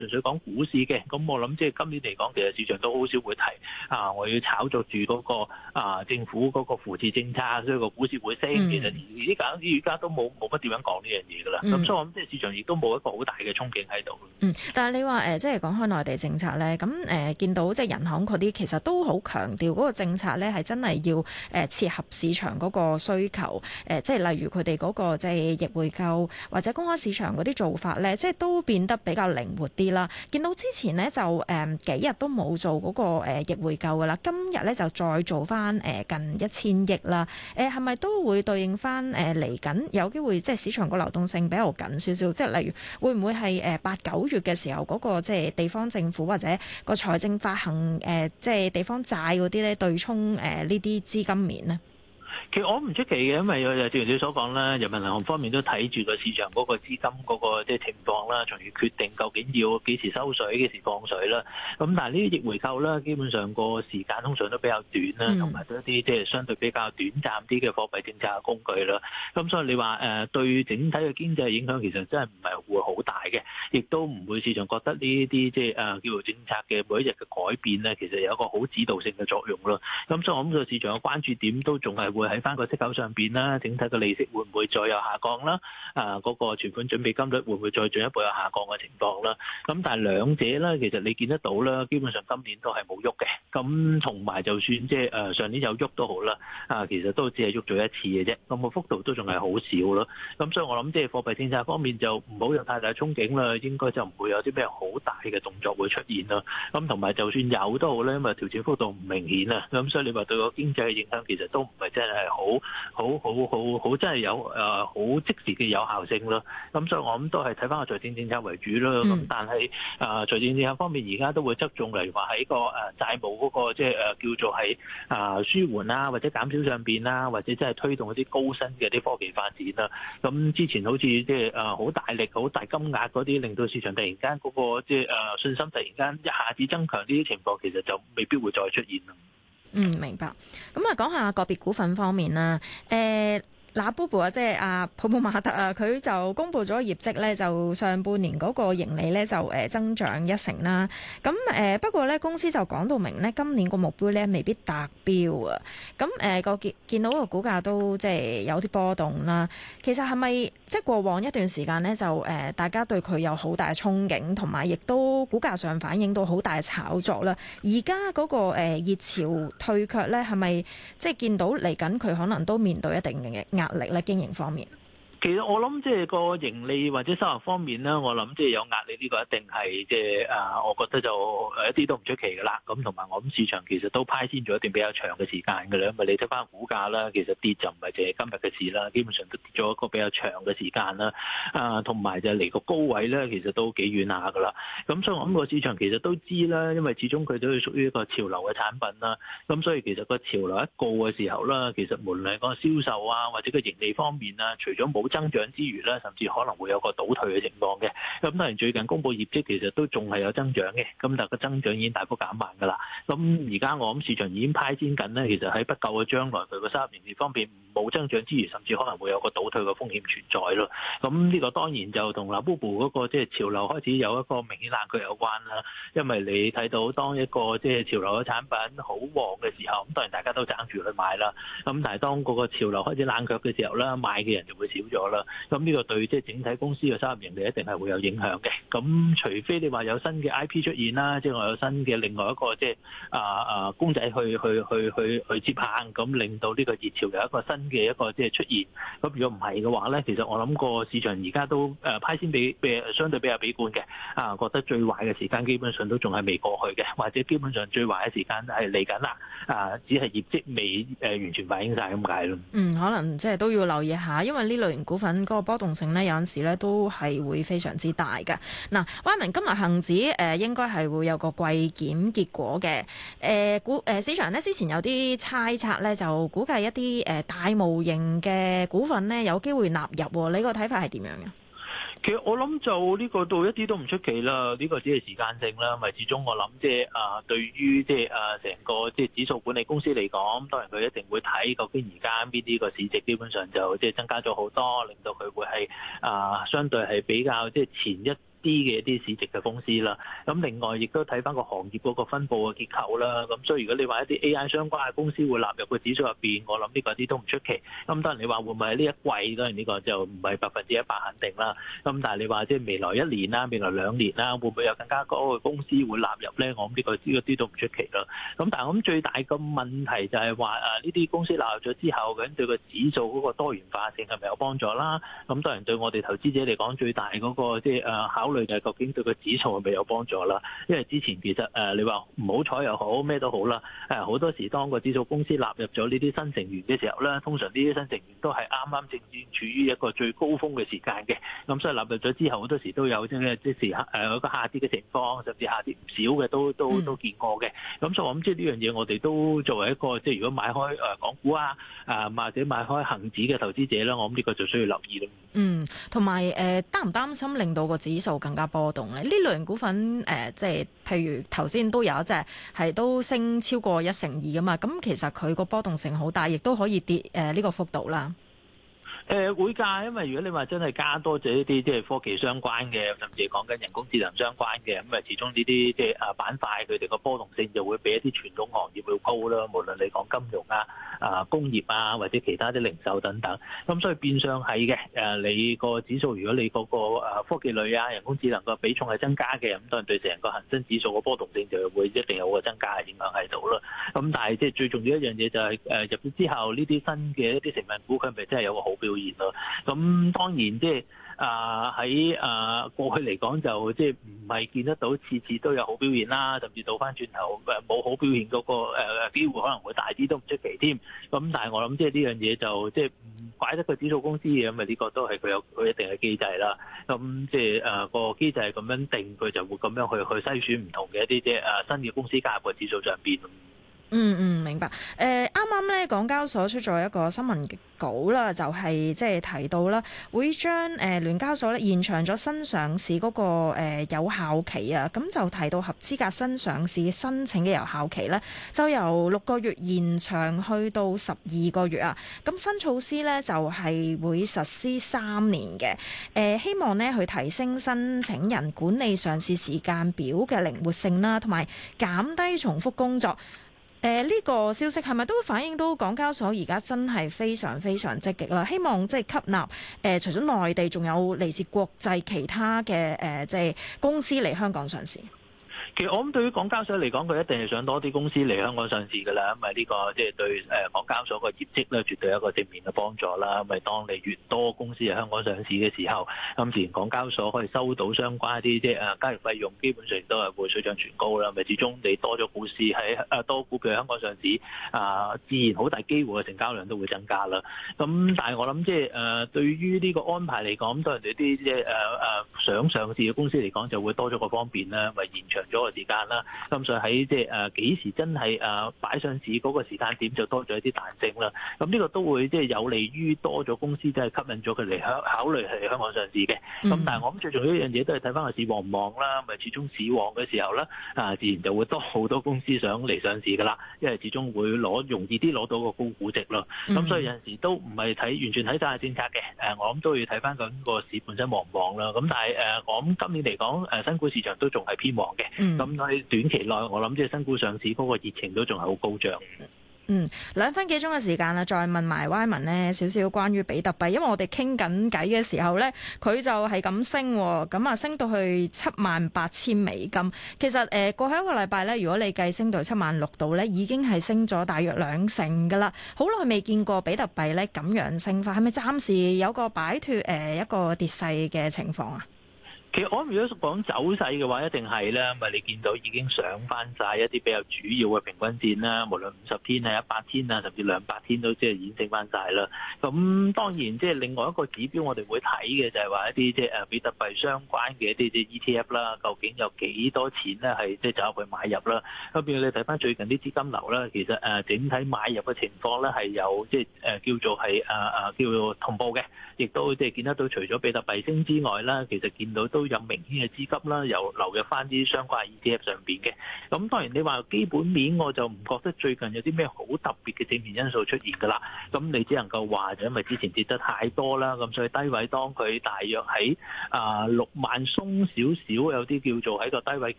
純粹講股市嘅，咁我諗即係今年嚟講，其實市場都好少會提我要炒作住嗰個政府嗰個扶持政策，所以個股市會升。其實而家都冇乜點樣講呢樣嘢㗎啦。咁所以我諗即係市場亦都冇一個好大嘅憧憬喺度。 但係你話即係講開內地政策咧，咁見到即係人行嗰啲其實都好強調嗰個政策咧係真係要切合市場嗰個需求。即係例如佢哋嗰個即係逆回購或者公開市場嗰啲做法咧，即係都變得比較靈活啲啦。見到之前呢，就幾日都冇做嗰個逆回購噶啦，今日咧就再做翻近1000億啦。係咪都會對應翻嚟緊有機會即係市場個流動性比較緊少少？即係例如會唔會係8、9月嘅時候嗰個即係地方政府或者個財政發行即係地方債嗰啲咧對沖呢啲資金面呢？ 其實我唔出奇嘅，因為正如你所講啦，人民銀行方面都睇住個市場嗰個資金嗰個即係情況啦，從而決定究竟要幾時收水、幾時放水啦。咁但係呢啲逆回購啦，基本上個時間通常都比較短啦，同埋都一啲即係相對比較短暫啲嘅貨幣政策嘅工具啦。咁所以你話對整體嘅經濟影響其實真係唔係會好大嘅，亦都唔會市場覺得呢啲即係叫做政策嘅每一日嘅改變咧，其實有一個好指導性嘅作用咯。咁所以我諗個市場嘅關注點都仲係會喺翻個息口上邊啦，整體嘅利息會唔會再有下降啦？嗰個存款準備金率會唔會再進一步有下降嘅情況啦？咁但係兩者咧，其實你見得到啦，基本上今年都係冇喐嘅。咁同埋就算即係上年有喐都好啦，其實都只係喐咗一次嘅啫。咁個幅度都仲係好少咯。咁所以我諗即係貨幣政策方面就唔好有太大憧憬啦，應該就唔會有啲咩好大嘅動作會出現啦。咁同埋就算有都好咧，因為調整幅度唔明顯啊。咁所以你話對個經濟嘅影響其實都唔係真係好真係有好即時嘅有效性咯。咁所以我諗都係睇翻個財政政策為主咯。咁但係財政政策方面而家都會側重例如話喺個債務嗰個即係叫做係舒緩啊，或者減少上邊啦，或者真係推動一啲高薪嘅啲科技發展啦。咁之前好似即係好大力好大金額嗰啲，令到市場突然間嗰個即係信心突然間一下子增強，呢啲情況其實就未必會再出現啦。 明白。咁啊，講下個別股份方面啦。Labubu 啊，即係阿普普馬特啊，佢就公布咗業績咧，就上半年嗰個盈利咧就增長1成啦。咁不過咧公司就講到明咧，今年個目標咧未必達標啊。咁見到個股價都即係有啲波動啦。其實係咪即係過往一段時間咧就大家對佢有好大憧憬，同埋亦都股價上反映到好大炒作啦。而家嗰個熱潮退卻咧，係咪即係見到嚟緊佢可能都面對一定嘅壓力咧？經營方面， 其實我諗即係個盈利或者收入方面咧，我諗即係有壓力呢個一定係即係我覺得就一啲都唔出奇㗎啦。咁同埋我諗市場其實都派先咗一段比較長嘅時間㗎啦。因為你睇翻股價啦，其實跌就唔係淨係今日嘅事啦，基本上都跌咗一個比較長嘅時間啦。同埋就離個高位咧，其實都幾遠下㗎啦。咁所以我諗個市場其實都知啦，因為始終佢都係屬於一個潮流嘅產品啦。咁所以其實個潮流一過嘅時候啦，其實無論係個銷售啊，或者個盈利方面啊，除咗冇增長之餘咧，甚至可能會有個倒退嘅情況嘅。咁當然最近公布業績其實都仲係有增長嘅，咁但係個增長已經大幅減慢㗎啦。咁而家我諗市場已經派先緊咧，其實喺不久嘅將來佢個收入盈利方面冇增長之餘，甚至可能會有個倒退嘅風險存在咯。咁呢個當然就同 Labubu 嗰個即係潮流開始有一個明顯冷卻有關啦。因為你睇到當一個即係潮流嘅產品好旺嘅時候，咁當然大家都爭住去買啦。咁但係當嗰個潮流開始冷卻嘅時候咧，買嘅人就會少咗啦。咁呢個對即係整體公司嘅收入盈利一定係會有影響嘅。咁除非你話有新嘅 IP 出現啦，即係我有新嘅另外一個即係公仔去接棒，咁令到呢個熱潮有一個新嘅一個即係出現。咁如果唔係嘅話咧，其實我諗個市場而家都派先相對比較悲觀嘅。覺得最壞嘅時間基本上都仲係未過去嘅，或者基本上最壞嘅時間係嚟緊啦。只係業績未完全反映晒咁解咯。 可能即係都要留意下，因為呢類型股份嗰個波動性咧，有陣時咧都係會非常之大嘅。嗱，Wyman今日恒指應該係會有個季檢結果嘅。市場咧之前有啲猜測咧，就估計一啲大模型嘅股份咧有機會納入。你個睇法係點樣嘅？ 其實我諗就呢個到一啲都唔出奇啦，呢個只係時間性啦。咪始終我諗即係對於即係成個即係指數管理公司嚟講，當然佢一定會睇究竟而家邊啲個市值基本上就即係增加咗好多，令到佢會係相對係比較即係前一嘅一啲市值嘅公司啦。咁另外亦都睇翻個行業嗰個分佈嘅結構啦。咁所以如果你話一啲 AI 相關嘅公司會納入個指數入邊，我諗呢個啲都唔出奇。咁當然你話會唔會喺呢一季，當然呢個就唔係100%肯定啦。咁但係你話即係未來1年啦、未來2年啦，會唔會有更加多嘅公司會納入咧？我諗呢個啲都唔出奇啦。咁但係我諗最大嘅問題就係話呢啲公司納入咗之後，究竟對個指數嗰個多元化性係咪有幫助啦？咁當然對我哋投資者嚟講，最大嗰個即係考慮就係究竟對個指數係咪有幫助啦？因為之前其實你話唔好彩又好咩都好啦，好多時當個指數公司納入咗呢啲新成員嘅時候咧，通常呢啲新成員都係啱啱正處於一個最高峰嘅時間嘅。咁所以納入咗之後，好多時都有即時一個下跌嘅情況，甚至下跌唔少嘅都見過嘅。咁所以我諗即係呢樣嘢，我哋都作為一個即係如果買開港股或者買開恒指嘅投資者啦，我諗呢個就需要留意咯。 同埋擔唔擔心令到個指數更加波動咧？呢類型股份即係譬如頭先都有一隻係都升超過1成2噶嘛，咁其實佢個波動性好大，亦都可以跌呢個幅度啦。 會㗎，因為如果你話真係加多咗一啲即係科技相關嘅，甚至係講緊人工智能相關嘅，咁啊始終呢啲即係板塊佢哋個波動性就會比一啲傳統行業會高啦。無論你講金融工業或者其他啲零售等等，咁所以變相係嘅。你個指數如果你嗰個科技類人工智能個比重係增加嘅，咁當然對成個恒生指數個波動性就會一定有個增加嘅影響喺度啦。咁但係即係最重要一樣嘢就係入咗之後呢啲新嘅一啲成分股，佢咪真係有個好表現咯。咁當然即係喺過去嚟講就即係唔係見得到次次都有好表現啦，甚至倒翻轉頭冇好表現嗰個機會可能會大啲都唔出奇添。咁但係我諗即係呢樣嘢就即係唔怪得個指數公司嘅，咁啊呢個都係佢有佢一定嘅機制啦。咁即係個機制係咁樣定，佢就會咁樣去篩選唔同嘅一啲即係新嘅公司加入個指數上邊。 明白。啱啱咧，港交所出咗一個新聞稿啦，就係即係提到啦，會將聯交所咧延長咗新上市嗰個有效期啊。咁就提到合資格新上市申請嘅有效期咧，就由6個月延長去到12個月啊。咁新措施咧就係會實施3年嘅。希望咧去提升申請人管理上市時間表嘅靈活性啦，同埋減低重複工作。呢個消息係咪都反映到港交所而家真係非常非常積極啦？希望即係吸納除咗內地，仲有嚟自國際其他嘅即係公司嚟香港上市。 其實我諗對於港交所嚟講，佢一定係想多啲公司嚟香港上市㗎啦，因為呢個即係對港交所個業績咧，絕對有一個正面嘅幫助啦。因為當你越多公司喺香港上市嘅時候，咁自然港交所可以收到相關一啲即係交易費用，基本上都係會水漲船高啦。咪始終你多咗股市喺多股票喺香港上市，自然好大機會嘅成交量都會增加啦。咁但係我諗即係對於呢個安排嚟講，對人哋啲即係想上市嘅公司嚟講，就會多咗個方便啦，咪延長咗個時間啦。咁所以喺即係幾時真係擺上市嗰個時間點就多咗一啲彈性啦。咁呢個都會即係有利於多咗公司，即係吸引咗佢嚟考慮係香港上市嘅。咁但係我諗最重要一樣嘢都係睇翻個市旺唔旺啦。咪始終市旺嘅時候咧，自然就會多好多公司想嚟上市噶啦。因為始終會容易啲攞到個高估值咯。咁所以有陣時都唔係完全睇晒政策嘅。我諗都要睇翻緊個市本身旺唔旺啦。咁但係我諗今年嚟講，新股市場都仲係偏旺嘅。咁喺短期內，我諗即係新股上市嗰個熱情都仲係好高漲。 2分幾鐘嘅時間啦，再問埋 Wyman 呢少少關於比特幣，因為我哋傾緊偈嘅時候呢，佢就係咁升，咁升到去78,000美金。其實過去一個禮拜呢，如果你計升到76,000度呢，已經係升咗大約2成噶啦。好耐未見過比特幣呢咁樣升法，係咪暫時有個擺脫一個跌勢嘅情況啊？ 其實我諗如果講走勢嘅話，一定係啦，咪你見到已經上翻晒一啲比較主要嘅平均線啦，無論50天啊、100天啊，甚至200天都即係已經升翻晒啦。咁當然即係另外一個指標，我哋會睇嘅就係話一啲即係比特幣相關嘅一啲即係 ETF 啦，究竟有幾多錢咧係即係走入去買入啦？咁變你睇翻最近啲資金流啦，其實整體買入嘅情況咧係有即係叫做係叫做同步嘅，亦都即係見得到除咗比特幣升之外啦，其實見到都都有明顯嘅資金啦，又流入翻啲相關 ETF 上邊嘅。咁當然你話基本面，我就唔覺得最近有啲咩好特別嘅正面因素出現㗎啦。咁你只能夠話就因為之前跌得太多啦，咁所以低位當佢大約喺6萬鬆少少，有啲叫做喺個低位